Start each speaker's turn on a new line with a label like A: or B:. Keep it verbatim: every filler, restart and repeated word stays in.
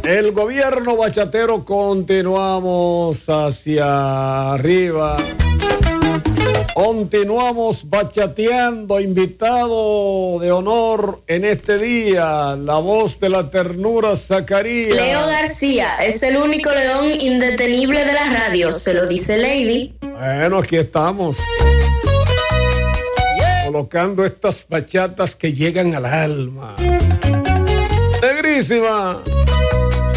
A: El gobierno bachatero, continuamos hacia arriba. Continuamos bachateando. Invitado de honor en este día, la voz de la ternura, Zacarías.
B: Leo García es el único león indetenible de la radio, se lo dice Lady.
A: Bueno, aquí estamos. Colocando estas bachatas que llegan al alma. Negrísima.